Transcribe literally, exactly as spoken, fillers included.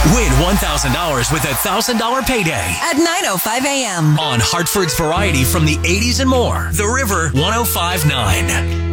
Win one thousand dollars with a one thousand dollars payday at nine oh five a.m. on Hartford's Variety from the eighties and more. The River one oh five point nine.